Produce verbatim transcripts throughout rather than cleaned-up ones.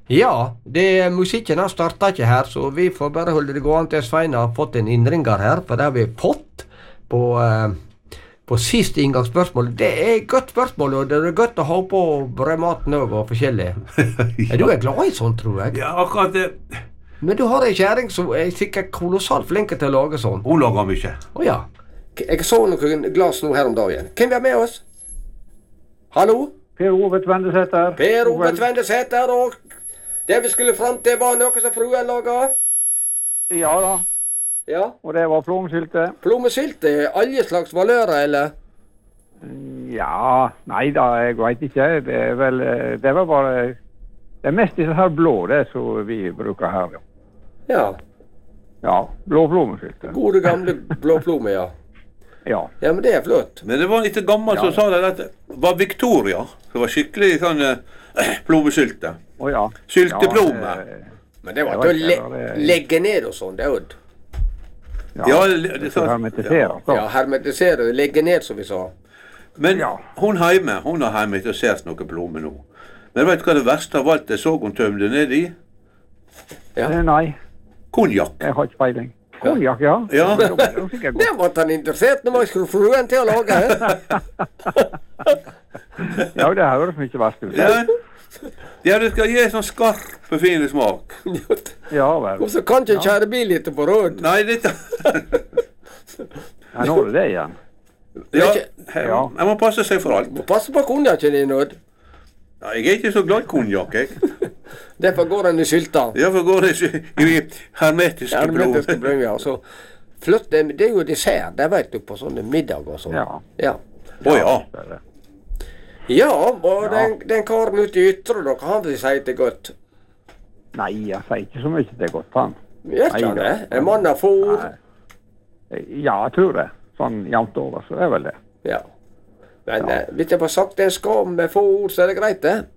Ja, det, musikken har startet ikke her, så vi får bare holde det gående til Svein har fått en innringer her, for det har vi fått på, eh, på siste inngangsspørsmål. Det er et godt spørsmål, og det er godt å ha på brødmaten også, og forskjellig. Ja. Du er glad i sånt, tror jeg. Ja, akkurat det. Men du har en kjæring som er sikkert kolossalt flinke til å lage sånn. Hun lager mye. Åja. Jeg så noen glass nå her om dagen. Hvem er med oss? Hallo? Per Ove Tvendesæter. Per Ove Tvendesæter, og det vi skulle frem til var noe som fruen laget? Ja da, Ja. og det var plommesylte. Plommesylte, alle slags valører, eller? Ja, nei da, jeg vet ikke. Det er vel, eh, det var bare, det er mest disse her blå, det som vi bruker her. Ja. Ja. Ja, blå plommesylte. Gode gamle blå plomme, ja. Ja. Ja, men det er flott. Men det var litt gammel som Ja. sa det, at det var Victoria. Det var skikkelig sånn eh, plommesylte. Å ja. Sylteplomme. Ja, det- Men det var Jeg til å vet le ikke, det- legge ned og sånn, det er jo. Ja, Ja, det, det- det- skal hermetiseres da. Ja, hermetisere, legge ned, som vi sa. Men Ja. hun hjemme, hun har hermetisert noen plommer nå. Men vet du hva det verste av alt jeg så hun tømde ned i? Ja. Eh, Nei, Konjakk. jeg har ikke peiling. Konjakk, ja. Ja. Det er jo sikkert godt. Det var han interessert når man skulle få en til å lage. Ja, det høres mye verst ut. Ja. Ja, det skal gi sånn skarp og fin smak. Ja vel. Og så kan ikke kjære bil litt på råd. Nei, dette... Ja, nå er det det igjen. Ja, Ja. jeg må passe seg for alt. Må passe på konjakken din, Odd. Ja, jeg er ikke så glad i konjakk, jeg. Derfor går den i sylta. Derfor går det ikke i hermetiske Hermetiske blod. brød, ja. Så flott, det, det er jo dessert, det vet du, på sånne middag og sånn. Ja. Ja. Å ja. Det er det. Ja, og den, den karen ute i Ytre, dere, han vil si det godt. Nei, jeg sier ikke så mye til det godt, han. Gjør ikke han Nei, det? da. En mann av fôr. Nei. Ja, jeg tror det. Sånn jevnt over, så er vel det. Ja. Men eh, hvis jeg får sagt en skam med fôr, så er det greit, det.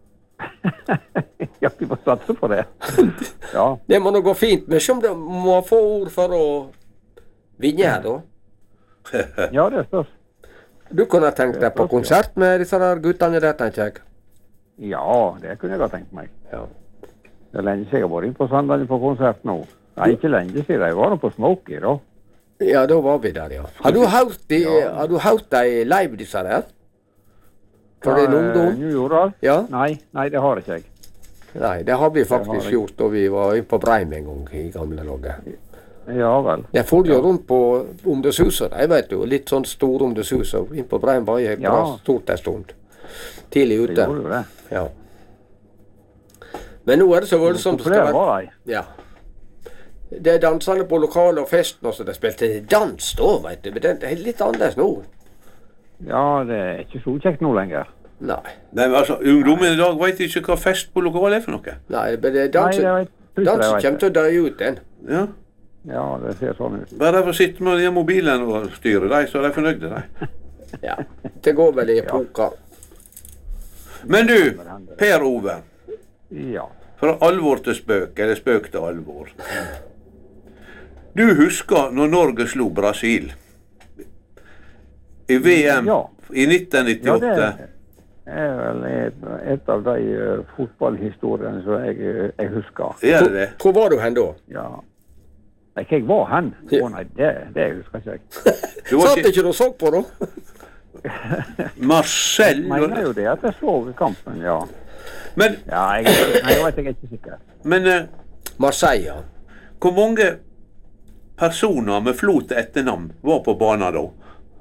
Ja, vi må satse på det. Ja. Det må nå gå fint, men se om det må ha fôr for å vinne her, da. Ja, det spørs. Du kunne tenkt deg på konsert med disse der guttene der, tenker jeg. Ja, det kunne jeg ha tenkt meg. Ja. Det er lenge siden jeg har vært inn på Sandane på konsert nå. Nei, ikke lenge siden. Jeg var på Smokey, da. Ja, da var vi der, ja. Har du hørt de, har du hørt de live, disse der? For din ungdom? New Jordan? Ja. Nei, nei, det har ikke jeg. Nei, det har vi har faktisk jeg. gjort, da vi var inne på Breim en gang i gamle dager. Ja vel. Jeg for jo rundt på ungdomshuset, jeg vet jo, litt sånn store ungdomshuset. Inn på Breim var jeg bra Ja. stort en stund. Tidlig Det ute. gjorde du det. Ja. Men nå er det så voldsomt. Hvor flere var de? Ja. Det er dansene på lokale og festen også. De spilte dans da, vet du. Men det er litt annerledes nå. Ja, det er ikke så kjekt nå lenger. Nei. Nei, men altså, ungdommen i dag vet ikke hva fest på lokalet er for noe. Nei, men det er Nei, dansen, det vet tror ikke dansen jeg kommer vet. til å dø ut, den. Ja. Ja, det ser sånn ut. Bare derfor sitter med de mobilen og styrer dem, så er de fornøyde, de. Ja. Det går vel i epoker. Men du, Per Ove. Ja. Fra alvor til spøk, eller spøk til alvor. Du husker når Norge slo Brasil i V M Ja. i nitten Ja, nittiåtte? det er vel et, et av de uh, fotballhistoriene som jeg, uh, jeg husker. Er det det? Hvor var du hen da? Ja. Nei, hva jeg var hen? Å Ja. nei, det, det husker ikke jeg. Du var Satt ikke ikke du og så på, da? Marcel Jeg mener jo det at jeg så kampen, ja. Men, Ja, jeg, nei, jeg vet jeg er ikke sikker. men eh, Marseille, ja. hvor mange personer med Flo til etternavn var på banen da?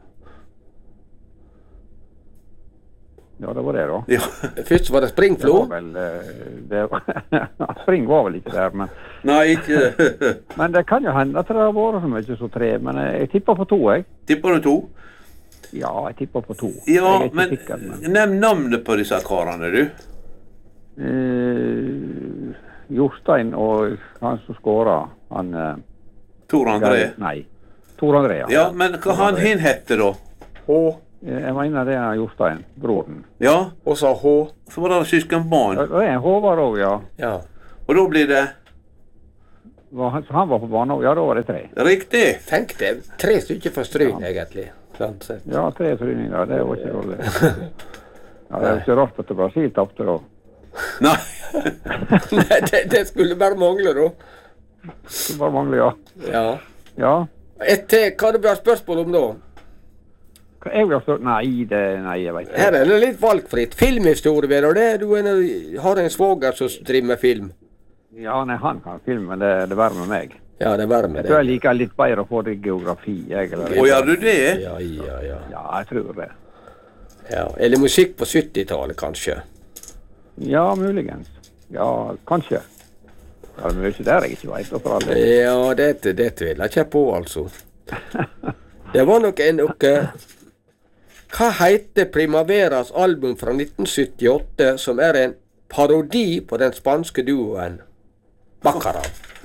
Ja, det var det da. Ja. Først var det Det springflo. var vel, uh, det var, Spring var vel ikke der, men, Nei, ikke det. men det kan jo hende at det har vært så mye som tre, men jeg, jeg tipper på to, jeg. Tipper du to? Ja, jeg tipper på to. Ja, jeg er ikke men sikker, men... nevn navnet på disse karene, du. Uh, Jostein og han som skåret, han... Uh, Tor André. Nei, Tor André, ja. Ja, men hva han hin hette da? H. Jeg mener det er Jostein, broren. Ja, Og så H. så var det søskenbarn. Det er en Håvard også, ja. Ja. Og da blir det Var han, så han var på banen også, ja, da var det tre. riktig. Tenk det. Tre stykker for Stryn, egentlig. Sant sett. Ja, tre tryninger, det var ikke dårlig. Ja, det er ikke rart at Brasil tapte da. Nei. Nei, det, det skulle bare mangle, da. Det bare mangler, ja. Ja. Ja. Et til, hva det blir spørsmål om da? Hva jeg vil ha stått? Nei, det, nei, jeg vet ikke. Her er det litt valgfritt. Filmhistorie, og det du en, har en svoger som driver med film. Ja, nei, han kan filme, men det, det verre med meg. Ja, det er verre med Jeg det. tror jeg liker litt bedre å få det i geografi, jeg. Eller, Å, gjør du det? Ja, ja, ja. Ja, jeg tror det. ja. Eller musikk på syttitallet, kanskje. Ja, muligens. Ja, kanskje. Ja, men det er ikke der jeg ikke vet, og for alle. Ja, det, det tviler jeg ikke på, altså. Det var nok en noe... Hva heter Primaveras album fra nitten syttiåtte, som er en parodi på den spanske duoen Baccarat?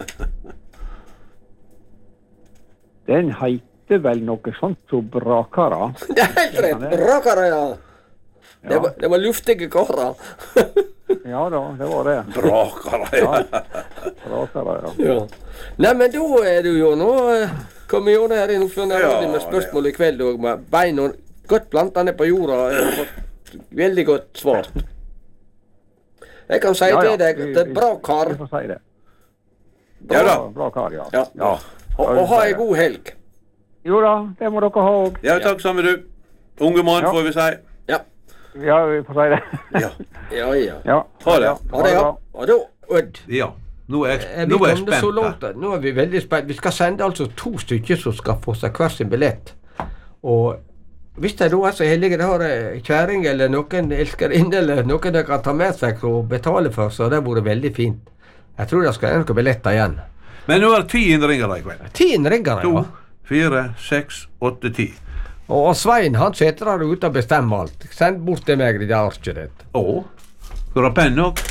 Den heter vel noe sånt som Brakara. Det er helt rett! Baccarat, ja. Det var, det var luftige karer. Ja da, det var det. Brakar, ja. Brakara, ja. Ja. Nei, men da er du jo nå eh, kommet jo her inn for Ja, med spørsmål i kveld, og med beina godt planta ned på jorda. Jeg har fått veldig godt svart. Jeg kan si Ja, ja. til deg at det er bra kar. Vi får si det. Ja da. Bra, bra kar, ja. Ja. Ja. Og, og ha ei god helg. Jo da, det må dere ha òg. Ja, takk samme du. Unge mann, Ja. får vi si. Ja. Ja, vi får si det. Ja. Ja, ja. Ja. Ha det. Ha det, ja. Og da, Odd. Ja. Nå er Er jeg, vi nå er jeg kommet så spent. langt, her. da. Nå er vi veldig spent. Vi skal sende altså to stykker som skal få seg hver sin billett. Og hvis de da er så heldige de har ei kjæring eller noen elskerinne eller noen de kan ta med seg og betale for, så det har vært veldig fint. Jeg tror det skal være noen billetter igjen. Men nå er det ti innringere i kveld. Ti innringere, To, ja. fire, seks, åtte, ti. Og Svein han sitter der ute og bestemmer alt. Send bort til meg det arket ditt. Å, skal du ha penn òg?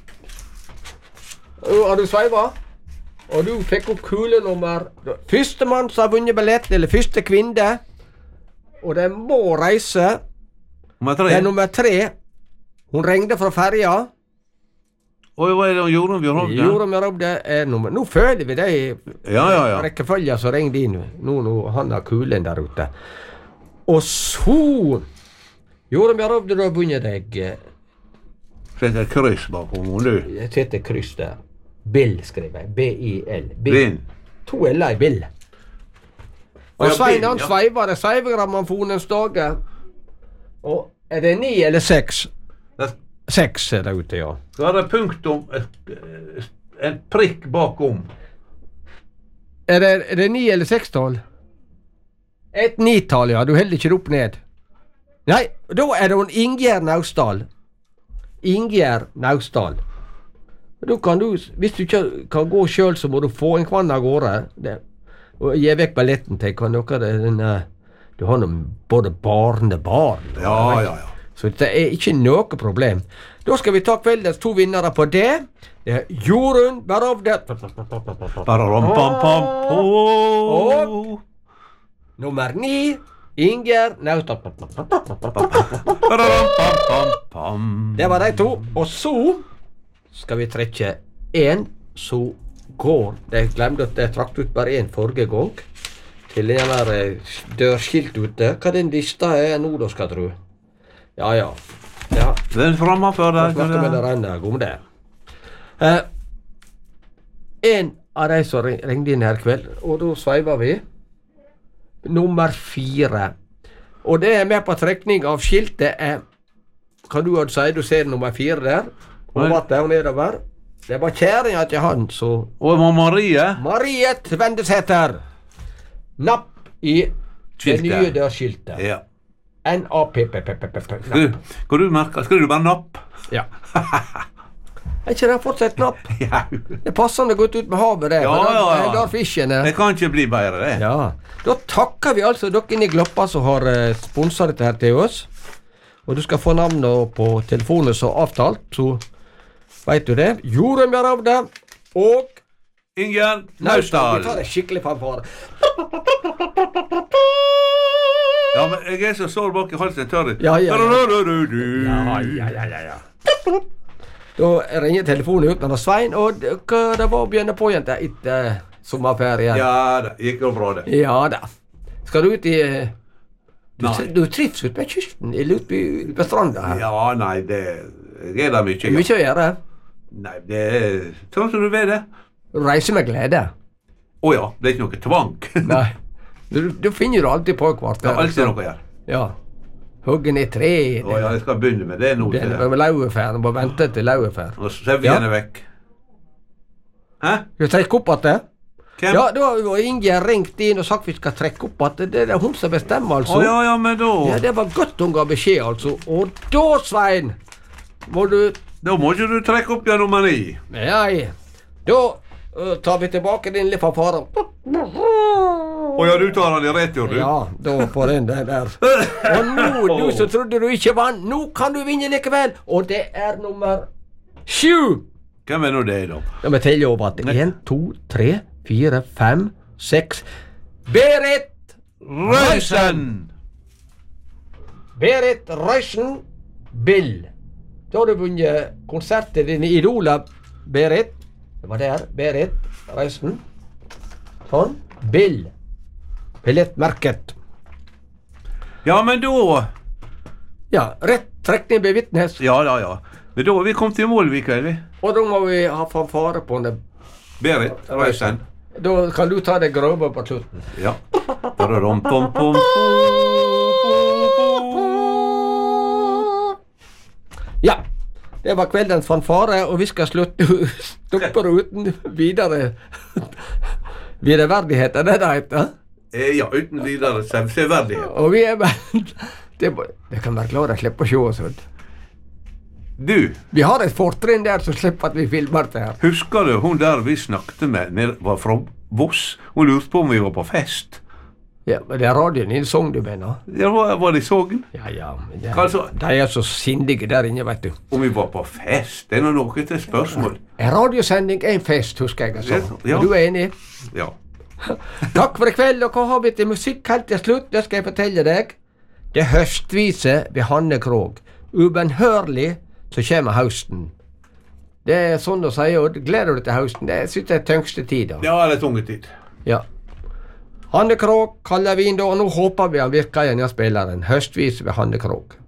Har du sveiva? Og du fikk opp kulenummer. Førstemann som har vunnet billett, eller første kvinne. Og de må reise. Nummer Det tre. er nummer tre. Hun ringte fra ferja. Oi, hva er det hun gjorde? Vi har det. Gjorde vi det er nummer. Nå føler vi det i Ja, ja, ja. rekkefølgen som ringte inn. Nå, nå, han har kulen der ute. Og så gjorde vi det, du har vunnet deg. Sett et kryss bakom henne, du. Jeg setter kryss der. Bill, skrev jeg. B I L. Bill. To L-er i Bill. Og Å, ja, Svein Bill, han ja. sveiver det sveivegrammofonens dager. Og er det ni eller seks? Det- Seks er det ute, ja. Så er det punktum, et, en prikk bakom. Er det, er det ni eller sekstall? Et nitall, ja. Du holder ikke det opp ned. Nei, da er det hun Ingjerd Naustdal. Ingjerd Naustdal. Da kan du, hvis du ikke kan gå sjøl, så må du få en kvann av gårde. Det, og gi vekk balletten til kan dere. Det, den, eh, du har noen både barnebarn. Ja, ja, ja. Så det er ikke noe problem. Da skal vi ta kveldens to vinnere på det. Det er Jorunn Berovde. Pararam-pam-pam. Og nummer ni, Ingjerd Naustdal. Pararam-pam-pam-pam. Det var de to. Og så skal vi trekke én som går. Jeg glemte at jeg trakk ut bare én forrige gang. Til den der eh, dørskilt ute. Hva den lista er nå, da, skal tro. Ja, ja. ja. Den framme før Da deg. snakker vi det renner om det. Eh, en av de som ring- ringte inn her i kveld, og da sveiver vi. Nummer fire. Og det er med på trekning av skiltet er Kan du si du ser nummer fire der? Og vatt der nedover. Det var kjæringa til han, så Og må Marie. Mariet Vendesæter. Napp i det Skiltet. nye dørskiltet. Ja. N A P P P P P P. Skal du, skal du merke? Skal du bare napp? Ja. Er ikke det fortsatt knapp? Ja. Det er passende godt ut med havet, det. Ja, for der- ja, ja. Der fisken er. Det kan ikke bli bedre, det. Ja. Da takker vi altså dere inne i Gloppa som har uh, sponsa dette her til oss. Og du skal få navnet på telefonen som avtalt, så veit du det. Jorunn Berovde og Ingjerd Vi tar Naustdal. det skikkelig fanfare. Ja, men jeg er så sår bak i halsen tørr. Ja, ja, ja. Du-du-du-du. Ja, ja, ja, ja, ja. Da ringer telefonen ut med Svein, og det det var å begynne på igjen etter uh, sommerferien. Ja, det gikk jo bra, det. Ja da. Skal du ut i eh, Du, Nei. tri- du trives ute på kysten, eller ute på, ut på stranda her? Ja, nei, det er det mye. Det er mye å gjøre. Nei, det er sånn som du vet det. Reise med glede. Å ja, det er ikke noe tvang. Nei. Du, du finner du alltid på hvert. Det er alltid noe å gjøre. Ja. Huggen i tre. Å ja, jeg skal begynne med det nå. Det er med lauefær. Du må vente til lauefær. Og sevjen er vekk. Hæ? Skal vi trekke opp at det? Hvem? Ja, da har Ingjerd ringt inn og sagt vi skal trekke opp at det, det er hun som bestemmer, altså. Å ja, ja, men da... Ja, det var godt hun ga beskjed, altså. Og da, Svein, må du... Da må ikke du trekke opp igjen nummer ni. Nei, da uh, tar vi tilbake din lille fanfare. Å ja, du tar den i retur, du. Ja, da får den den der. Og nå, du som trodde du ikke vant, nå kan du vinne likevel. Og det er nummer sju. Hvem er nå det, da? Ja, vi teller over at en, to, tre, fire, fem, seks. Berit Røysen! Berit Røysen Bill. Da har du vunnet konsertet dine idoler, Berit. Det var der, Berit Røysen. Sånn. Bill. Billettmerket. Ja, men da... Ja, rett trekning bevitnes. Ja, ja, ja. Men da har vi kommet i mål, vi kveld, vi. Og da må vi ha fanfare på den. Berit Røysen. Da kan du ta det grove på slutten. Ja. Rom, pom, pom, Ja, det var kveldens fanfare, og vi skal slutte stoppe uten videre videreverdighet, er det det heter? Eh, ja, uten videre severdighet. Og vi er bare... Det, det kan være klart å slippe å se oss ut. Du, Vi har et fortrinn der som slipper at vi filmer det her. husker du hun der vi snakket med, ned, var fra Voss? Hun lurte på om vi var på fest. Ja, men det er radioen i Sogn du mener. Ja, var, var det i Sogn? Ja, ja, men det, Altså- de er så sindige der inne, vet du. Om vi var på fest? Det er nå noe til spørsmål. En radiosending er en fest, husker jeg. Altså. Ja. Er du enig? Ja. Takk for i kveld, og hva har vi til musikk helt til slutt? Det skal jeg fortelle deg. Det er høstvise ved Hanne Krogh. Ubønnhørlig så kommer høsten. Det er sånn å si, og gleder du til høsten? Det synes jeg er tyngste tid da. Ja, det er tunge tid. Ja. Hanne Krogh kaller vi inn da, og nå håper vi han virker igjen i spilleren. Høstvise ved Hanne Krogh.